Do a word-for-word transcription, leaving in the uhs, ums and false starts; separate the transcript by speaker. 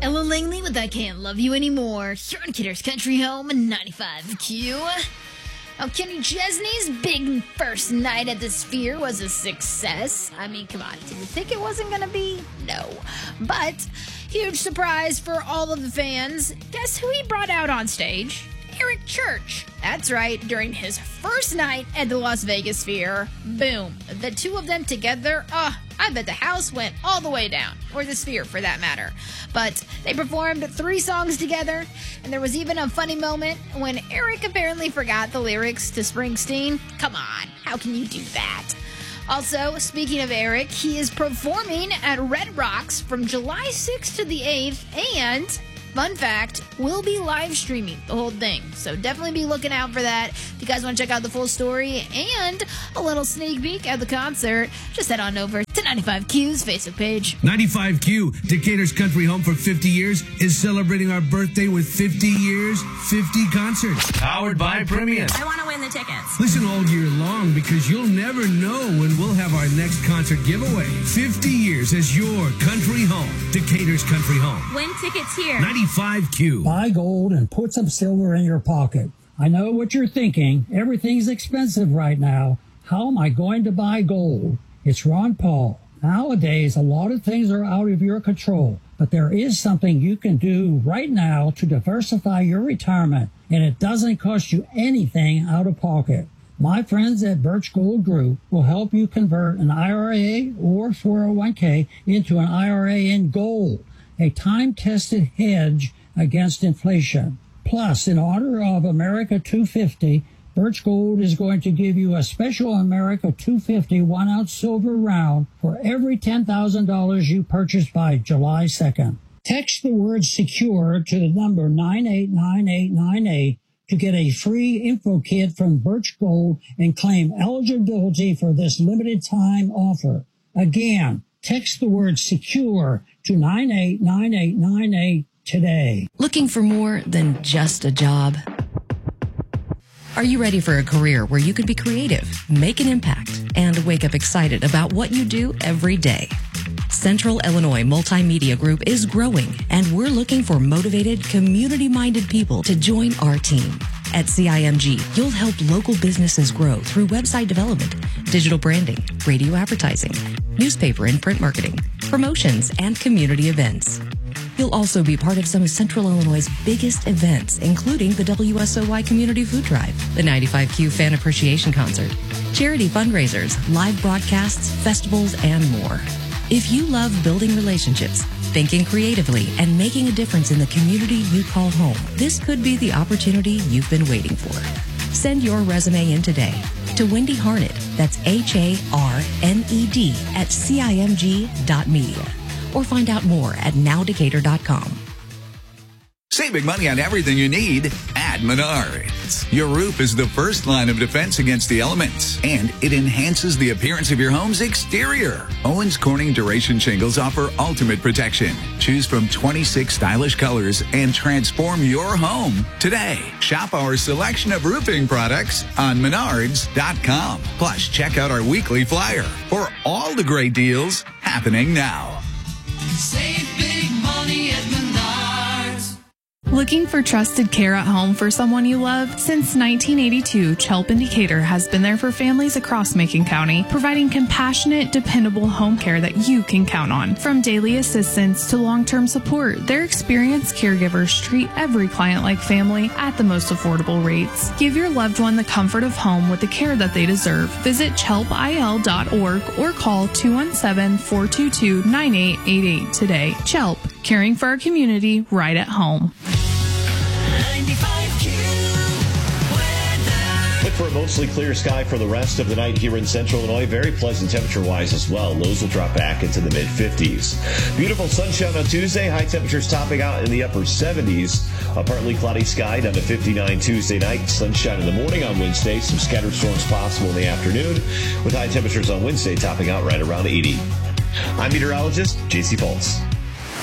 Speaker 1: Ella Langley with I Can't Love You Anymore. Here on Kidder's Country Home, ninety-five Q. Now, Kenny Chesney's big first night at the Sphere was a success. I mean, come on, did you think it wasn't going to be? No. But, huge surprise for all of the fans. Guess who he brought out on stage? Eric Church. That's right, during his first night at the Las Vegas Sphere, boom, the two of them together, uh, I bet the house went all the way down, or the Sphere for that matter. But they performed three songs together, and there was even a funny moment when Eric apparently forgot the lyrics to Springsteen. Come on, how can you do that? Also, speaking of Eric, he is performing at Red Rocks from July sixth to the eighth, and fun fact, we'll be live streaming the whole thing. So definitely be looking out for that. If you guys want to check out the full story and a little sneak peek at the concert, just head on over to ninety-five Q's Facebook page.
Speaker 2: ninety-five Q, Decatur's Country Home for fifty years, is celebrating our birthday with fifty years, fifty concerts. Powered by Premium.
Speaker 3: I want to win the tickets.
Speaker 2: Listen all year long because you'll never know when we'll have our next concert giveaway. fifty years as your country home. Decatur's Country Home.
Speaker 3: Win tickets here.
Speaker 2: ninety-five Q.
Speaker 4: Buy gold and put some silver in your pocket. I know what you're thinking. Everything's expensive right now. How am I going to buy gold? It's Ron Paul. Nowadays, a lot of things are out of your control, but there is something you can do right now to diversify your retirement, and it doesn't cost you anything out of pocket. My friends at Birch Gold Group will help you convert an I R A or four oh one k into an I R A in gold, a time-tested hedge against inflation. Plus, in honor of America two fifty, Birch Gold is going to give you a special America two fifty one-ounce silver round for every ten thousand dollars you purchase by July second. Text the word SECURE to the number nine eight nine eight nine eight to get a free info kit from Birch Gold and claim eligibility for this limited time offer. Again, text the word SECURE to nine eight nine eight nine eight today.
Speaker 5: Looking for more than just a job? Are you ready for a career where you can be creative, make an impact, and wake up excited about what you do every day? Central Illinois Multimedia Group is growing, and we're looking for motivated, community-minded people to join our team. At C I M G, you'll help local businesses grow through website development, digital branding, radio advertising, newspaper and print marketing, promotions, and community events. You'll also be part of some of Central Illinois' biggest events, including the W S O Y Community Food Drive, the ninety-five Q Fan Appreciation Concert, charity fundraisers, live broadcasts, festivals, and more. If you love building relationships, thinking creatively, and making a difference in the community you call home, this could be the opportunity you've been waiting for. Send your resume in today to Wendy Harned, that's H A R N E D, at C I M G dot media. Or find out more at now decatur dot com.
Speaker 6: Save big money on everything you need at Menards. Your roof is the first line of defense against the elements, and it enhances the appearance of your home's exterior. Owens Corning Duration Shingles offer ultimate protection. Choose from twenty-six stylish colors and transform your home today. Shop our selection of roofing products on menards dot com. Plus, check out our weekly flyer for all the great deals happening now.
Speaker 7: Save big money at Menards.
Speaker 8: Looking for trusted care at home for someone you love? Since nineteen eighty-two, Chelp in Decatur has been there for families across Macon County, providing compassionate, dependable home care that you can count on. From daily assistance to long-term support, their experienced caregivers treat every client like family at the most affordable rates. Give your loved one the comfort of home with the care that they deserve. Visit chelp I L dot org or call two one seven, four two two, nine eight eight eight today. Chelp, caring for our community right at home.
Speaker 9: Look for a mostly clear sky for the rest of the night here in Central Illinois. Very pleasant temperature-wise as well. Lows will drop back into the mid-fifties. Beautiful sunshine on Tuesday. High temperatures topping out in the upper seventies. A partly cloudy sky down to fifty-nine Tuesday night. Sunshine in the morning on Wednesday. Some scattered storms possible in the afternoon, with high temperatures on Wednesday topping out right around eighty. I'm meteorologist J C Pulse.